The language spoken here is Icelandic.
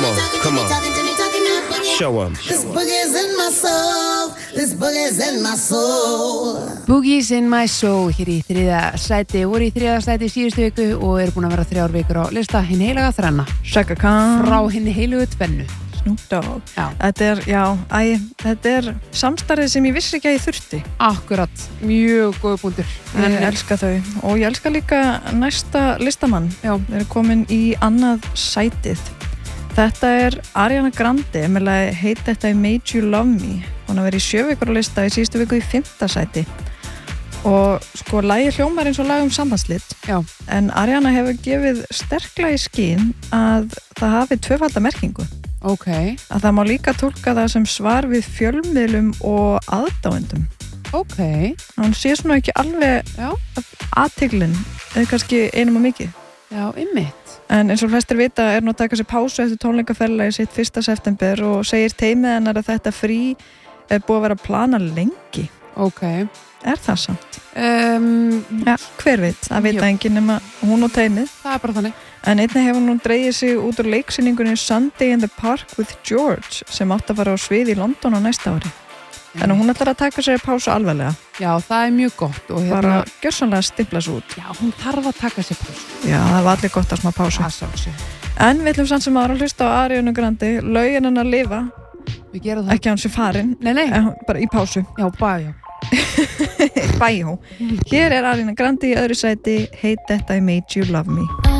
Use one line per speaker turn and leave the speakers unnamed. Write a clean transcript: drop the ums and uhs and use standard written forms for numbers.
come on. Show 'em.
This boogie's in my soul. This boogie's in my soul.
Boogies in my soul hér í þriðja sæti, voru í þriðja sæti síðustu viku og eru búin að vera 3 vikur á lista hinn heilaga þrenna
Chaka Khan
frá hinn heilugu tvennu.
Snoop Dogg.
Já.
Þetta er samstarfið sem ég vissi ekki að ég þurfti.
Akkurat, mjög góð punktur.
Ég elska þau og ég elska líka næsta listamann.
Já.
Við erum komin í annað sætið. Þetta er Ariana Grande með lagi Hate That I Made You Love Me. Hún har verið í 7 vikur á lista í síðustu viku í 5. sæti. Og sko, lagi hljómar eins og lag sambandslit.
Já.
En Ariana hefur gefið sterklega í skyn að það hafi tvöfalda merkingu.
Ok.
Að það má líka túlka það sem svar við fjölmiðlum og aðdáendum.
Ok.
Hún sé svona ekki alveg athygllin, eða kannski einum og mikið.
Já, einmitt.
En eins og flestir vita er hún að taka sér pásu eftir tónleikaferðalagi sitt 1. september og segir teymið hennar að þetta frí er búið að vera að plana lengi.
Ok.
Er það samt? Ja, hver veit? Það veit enginn nema hún og teymið.
Það er bara þannig.
En einnig hefur hún dreigið sig út úr leiksýningunni Sunday in the Park with George sem átt að fara á svið í London á næsta ári. En hún ætlar að taka sér pásu alvarlega.
Já, það er mjög gott. Og
bara gjörsamlega stimpla svo út.
Já, hún þarf að taka sér pásu.
Já, það var allir gott að smá pásu. En við ætlum samt sem aðra að hlusta á Ariana Grande, lögin hennar lifa.
Við gerum það.
Ekki hann sé farin.
Nei.
Bara í pásu.
Já, bæjó.
Bæjó. Hér er Ariana Grande í öðru sæti, Hate That I Made You Love Me.